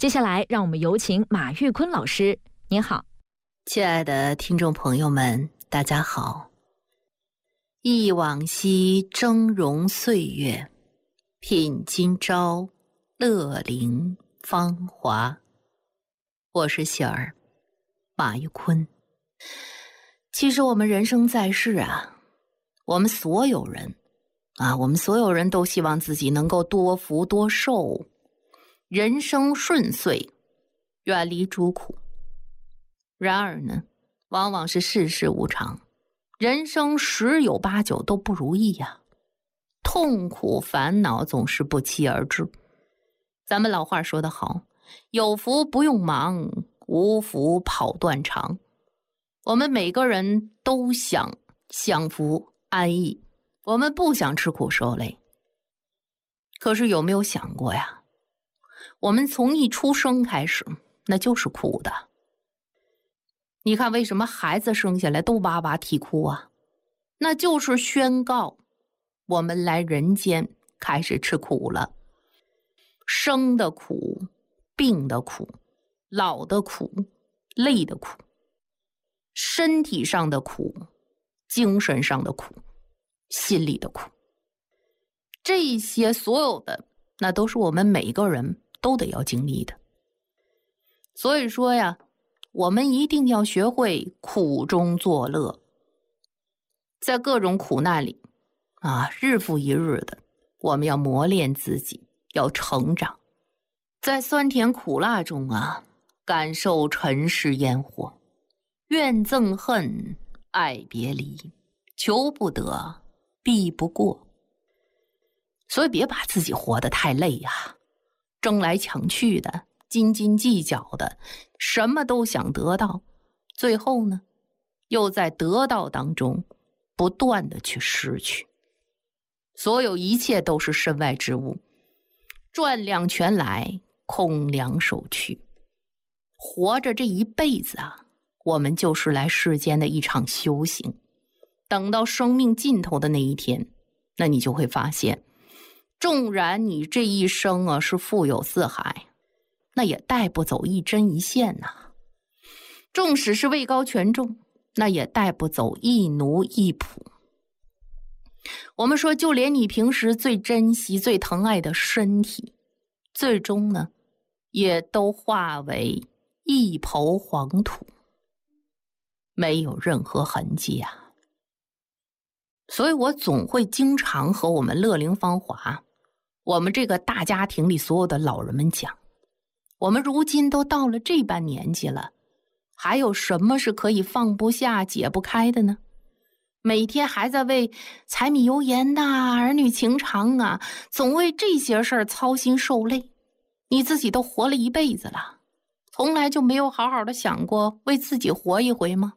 接下来让我们有请马玉坤老师。您好。 亲爱的听众朋友们，大家好。忆往昔峥嵘岁月，品今朝乐龄芳华。我是喜儿，马玉坤。其实我们人生在世啊，我们所有人都希望自己能够多福多寿，人生顺遂，远离诸苦。然而呢，往往是世事无常，人生十有八九都不如意呀，痛苦烦恼总是不期而至。咱们老话说得好，有福不用忙，无福跑断肠。我们每个人都想享福安逸，我们不想吃苦受累。可是有没有想过呀，我们从一出生开始那就是苦的。你看为什么孩子生下来都哇哇啼哭啊？那就是宣告我们来人间开始吃苦了。生的苦，病的苦，老的苦，累的苦，身体上的苦，精神上的苦，心里的苦，这些所有的那都是我们每个人都得要经历的。所以说呀，我们一定要学会苦中作乐，在各种苦难里日复一日的，我们要磨练自己，要成长，在酸甜苦辣中感受尘世烟火，怨憎恨，爱别离，求不得，避不过。所以别把自己活得太累争来抢去的，斤斤计较的，什么都想得到，最后呢，又在得到当中不断的去失去。所有一切都是身外之物，赚两全来，空两手去。活着这一辈子我们就是来世间的一场修行。等到生命尽头的那一天，那你就会发现，纵然你这一生是富有四海，那也带不走一针一线纵使是位高权重，那也带不走一奴一仆。我们说，就连你平时最珍惜最疼爱的身体，最终呢也都化为一抔黄土，没有任何痕迹所以我总会经常和我们乐龄芳华，我们这个大家庭里所有的老人们讲，我们如今都到了这般年纪了，还有什么是可以放不下解不开的呢？每天还在为柴米油盐儿女情长总为这些事儿操心受累。你自己都活了一辈子了，从来就没有好好的想过为自己活一回吗？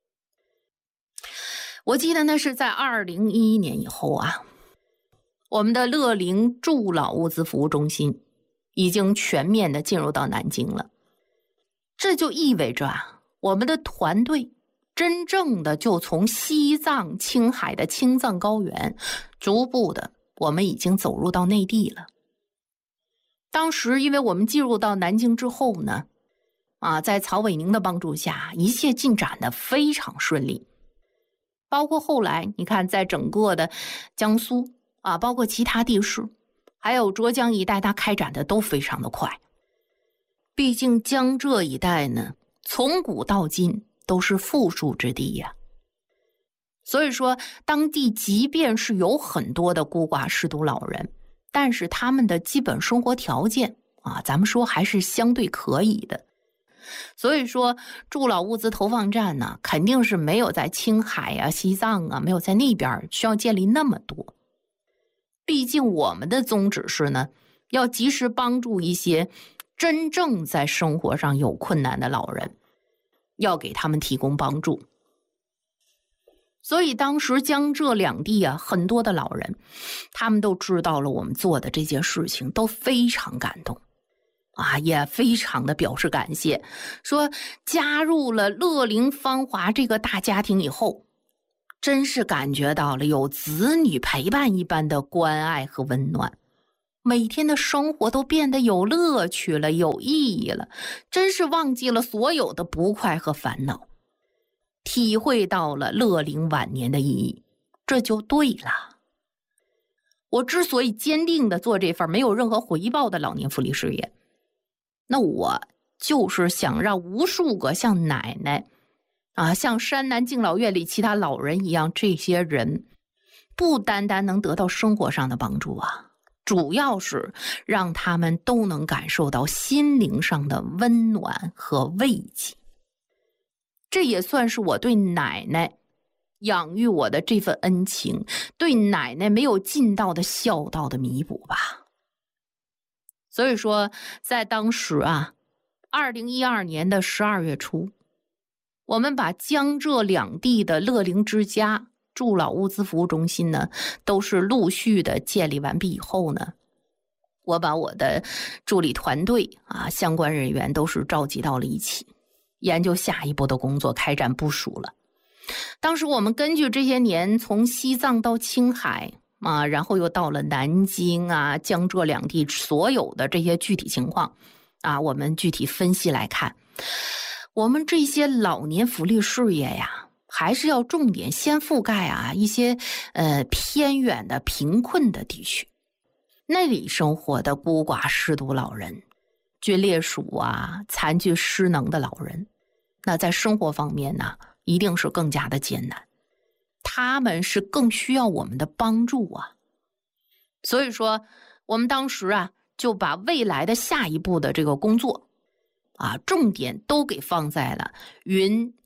我记得那是在2011年以后我们的乐龄助老物资服务中心已经全面的进入到南京了。这就意味着我们的团队真正的就从西藏、青海的青藏高原，逐步的我们已经走入到内地了。当时因为我们进入到南京之后呢，在曹伟宁的帮助下，一切进展的非常顺利。包括后来你看，在整个的江苏包括其他地市，还有浙江一带，它开展的都非常的快。毕竟江浙一带呢，从古到今都是富庶之地所以说当地即便是有很多的孤寡失独老人，但是他们的基本生活条件咱们说还是相对可以的。所以说助老物资投放站呢，肯定是没有在青海西藏没有在那边需要建立那么多。毕竟我们的宗旨是呢，要及时帮助一些真正在生活上有困难的老人，要给他们提供帮助。所以当时江浙两地很多的老人，他们都知道了我们做的这件事情，都非常感动也非常的表示感谢，说加入了乐龄芳华这个大家庭以后，真是感觉到了有子女陪伴一般的关爱和温暖。 每天的生活都变得有乐趣了，有意义了，真是忘记了所有的不快和烦恼，体会到了乐龄晚年的意义，这就对了。我之所以坚定地做这份没有任何回报的老年福利事业，那我就是想让无数个像奶奶像山南敬老院里其他老人一样，这些人不单单能得到生活上的帮助主要是让他们都能感受到心灵上的温暖和慰藉。这也算是我对奶奶养育我的这份恩情，对奶奶没有尽到的孝道的弥补吧。所以说在当时2012年的12月初，我们把江浙两地的乐龄之家助老物资服务中心呢，都是陆续的建立完毕以后呢，我把我的助理团队相关人员都是召集到了一起，研究下一步的工作，开展部署了。当时我们根据这些年从西藏到青海然后又到了南京江浙两地所有的这些具体情况我们具体分析来看，我们这些老年福利事业还是要重点先覆盖一些偏远的贫困的地区，那里生活的孤寡失独老人、军烈属残疾失能的老人，那在生活方面呢，一定是更加的艰难，他们是更需要我们的帮助所以说我们当时就把未来的下一步的这个工作重点都给放在了云